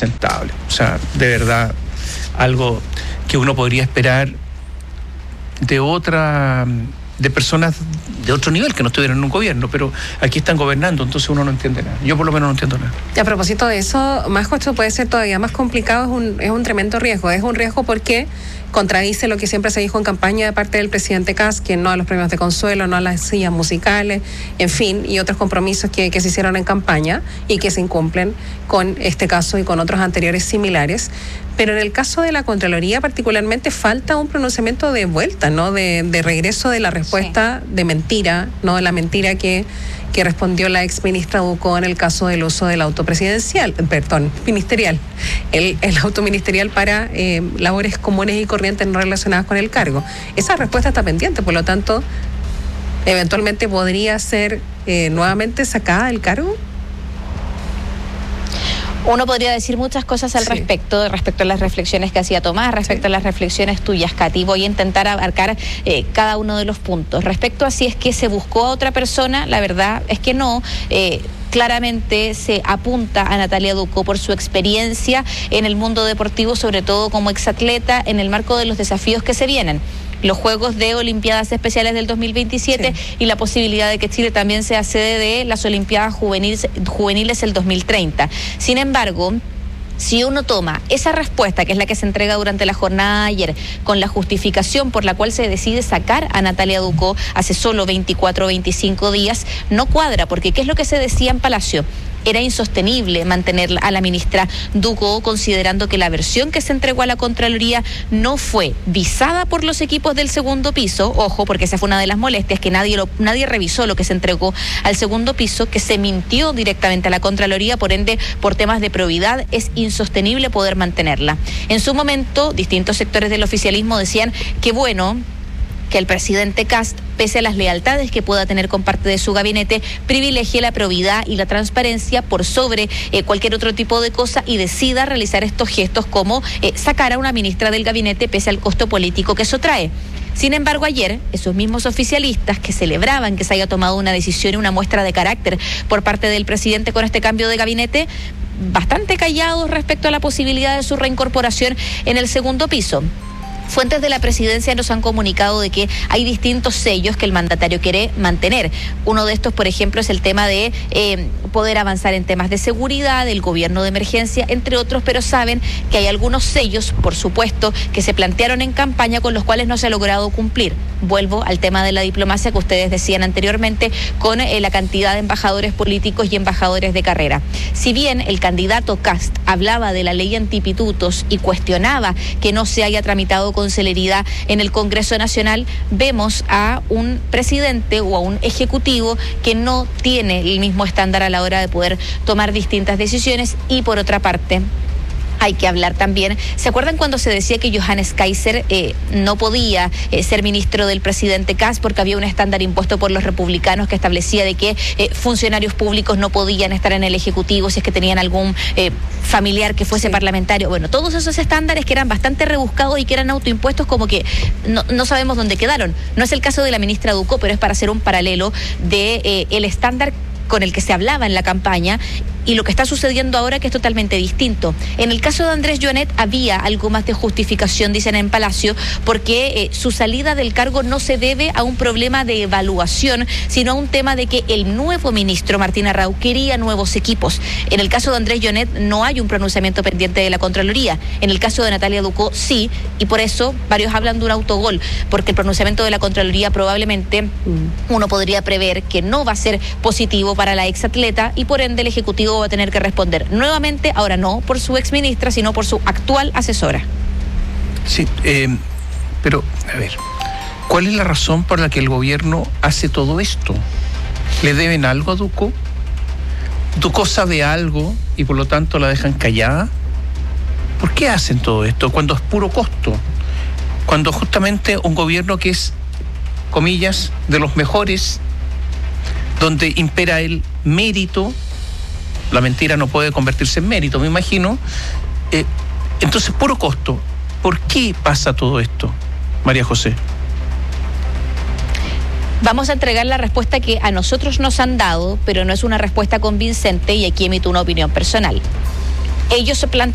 impresentable. O sea, de verdad, algo que uno podría esperar de personas de otro nivel que no estuvieran en un gobierno, pero aquí están gobernando, entonces uno no entiende nada. Yo por lo menos no entiendo nada. A propósito de eso, Majo, esto puede ser todavía más complicado, es un tremendo riesgo. Es un riesgo porque contradice lo que siempre se dijo en campaña de parte del presidente Kast, que no a los premios de consuelo, no a las sillas musicales, en fin, y otros compromisos que se hicieron en campaña y que se incumplen con este caso y con otros anteriores similares. Pero en el caso de la Contraloría particularmente falta un pronunciamiento de vuelta, ¿no? De regreso de la respuesta de mentira, ¿no? De la mentira que respondió la exministra Ducó en el caso del uso del auto ministerial. El auto ministerial para labores comunes y corrientes no relacionadas con el cargo. Esa respuesta está pendiente, por lo tanto, eventualmente podría ser nuevamente sacada del cargo. Uno podría decir muchas cosas al respecto a las reflexiones que hacía Tomás, respecto a las reflexiones tuyas, Katy. Voy a intentar abarcar cada uno de los puntos. Respecto a si es que se buscó a otra persona, la verdad es que no. Claramente se apunta a Natalia Ducó por su experiencia en el mundo deportivo, sobre todo como exatleta, en el marco de los desafíos que se vienen. Los Juegos de Olimpiadas Especiales del 2027 y la posibilidad de que Chile también sea sede de las Olimpiadas Juveniles el 2030. Sin embargo, si uno toma esa respuesta, que es la que se entrega durante la jornada de ayer, con la justificación por la cual se decide sacar a Natalia Ducó hace solo 24 o 25 días, no cuadra, porque ¿qué es lo que se decía en Palacio? Era insostenible mantener a la ministra Ducó, considerando que la versión que se entregó a la Contraloría no fue visada por los equipos del segundo piso. Ojo, porque esa fue una de las molestias, que nadie revisó lo que se entregó al segundo piso, que se mintió directamente a la Contraloría, por ende, por temas de probidad, es insostenible poder mantenerla. En su momento, distintos sectores del oficialismo decían que bueno, que el presidente Kast, pese a las lealtades que pueda tener con parte de su gabinete, privilegie la probidad y la transparencia por sobre cualquier otro tipo de cosa y decida realizar estos gestos como sacar a una ministra del gabinete pese al costo político que eso trae. Sin embargo, ayer, esos mismos oficialistas que celebraban que se haya tomado una decisión y una muestra de carácter por parte del presidente con este cambio de gabinete, bastante callados respecto a la posibilidad de su reincorporación en el segundo piso. Fuentes de la presidencia nos han comunicado de que hay distintos sellos que el mandatario quiere mantener. Uno de estos, por ejemplo, es el tema de poder avanzar en temas de seguridad, del gobierno de emergencia, entre otros, pero saben que hay algunos sellos, por supuesto, que se plantearon en campaña con los cuales no se ha logrado cumplir. Vuelvo al tema de la diplomacia que ustedes decían anteriormente, con la cantidad de embajadores políticos y embajadores de carrera. Si bien el candidato Kast hablaba de la ley antipitutos y cuestionaba que no se haya tramitado con celeridad en el Congreso Nacional, vemos a un presidente o a un ejecutivo que no tiene el mismo estándar a la hora de poder tomar distintas decisiones. Y por otra parte, hay que hablar también, ¿se acuerdan cuando se decía que Johannes Kaiser no podía ser ministro del presidente Kast porque había un estándar impuesto por los republicanos que establecía de que funcionarios públicos no podían estar en el Ejecutivo si es que tenían algún familiar que fuese parlamentario? Bueno, todos esos estándares que eran bastante rebuscados y que eran autoimpuestos, como que no sabemos dónde quedaron. No es el caso de la ministra Ducó, pero es para hacer un paralelo de el estándar con el que se hablaba en la campaña y lo que está sucediendo ahora, que es totalmente distinto. En el caso de Andrés Jonet había algo más de justificación, dicen en Palacio, porque su salida del cargo no se debe a un problema de evaluación, sino a un tema de que el nuevo ministro Martín Arrau quería nuevos equipos. En el caso de Andrés Jonet no hay un pronunciamiento pendiente de la Contraloría. En el caso de Natalia Ducó sí, y por eso varios hablan de un autogol, porque el pronunciamiento de la Contraloría probablemente uno podría prever que no va a ser positivo para la exatleta y por ende el Ejecutivo va a tener que responder nuevamente, ahora no por su exministra, sino por su actual asesora. Sí, pero, a ver, ¿cuál es la razón por la que el gobierno hace todo esto? ¿Le deben algo a Ducó? ¿Ducó sabe algo y por lo tanto la dejan callada? ¿Por qué hacen todo esto cuando es puro costo? Cuando justamente un gobierno que es, comillas, de los mejores, donde impera el mérito, la mentira no puede convertirse en mérito, me imagino. Entonces, puro costo. ¿Por qué pasa todo esto, María José? Vamos a entregar la respuesta que a nosotros nos han dado, pero no es una respuesta convincente y aquí emito una opinión personal. Ellos se plantean